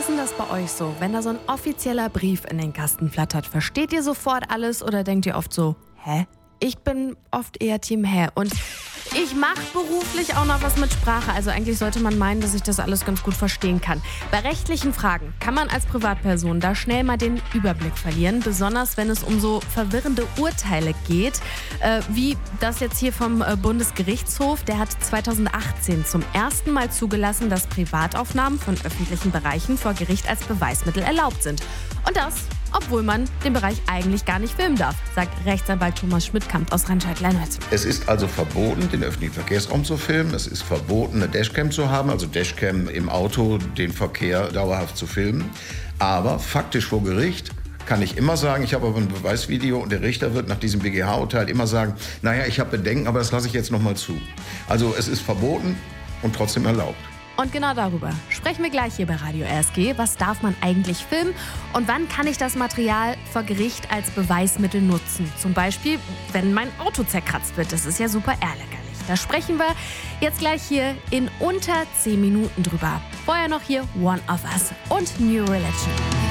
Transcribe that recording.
ist denn das bei euch so? Wenn da so ein offizieller Brief in den Kasten flattert, versteht ihr sofort alles oder denkt ihr oft so, hä? Ich bin oft eher Team hä. Und ich mache beruflich auch noch was mit Sprache. Also eigentlich sollte man meinen, dass ich das alles ganz gut verstehen kann. Bei rechtlichen Fragen kann man als Privatperson da schnell mal den Überblick verlieren. Besonders wenn es um so verwirrende Urteile geht. Wie das jetzt hier vom Bundesgerichtshof. Der hat 2018 zum ersten Mal zugelassen, dass Privataufnahmen von öffentlichen Bereichen vor Gericht als Beweismittel erlaubt sind. Und das, obwohl man den Bereich eigentlich gar nicht filmen darf, sagt Rechtsanwalt Thomas Schmidtkamp aus Remscheid-Leinholz. Es ist also verboten, den öffentlichen Verkehrsraum zu filmen. Es ist verboten, eine Dashcam zu haben, also Dashcam im Auto, den Verkehr dauerhaft zu filmen. Aber faktisch vor Gericht kann ich immer sagen, ich habe aber ein Beweisvideo und der Richter wird nach diesem BGH-Urteil immer sagen, naja, ich habe Bedenken, aber das lasse ich jetzt noch mal zu. Also es ist verboten und trotzdem erlaubt. Und genau darüber sprechen wir gleich hier bei Radio RSG. Was darf man eigentlich filmen und wann kann ich das Material vor Gericht als Beweismittel nutzen? Zum Beispiel, wenn mein Auto zerkratzt wird. Das ist ja super ärgerlich. Da sprechen wir jetzt gleich hier in unter 10 Minuten drüber. Vorher noch hier One of Us und New Religion.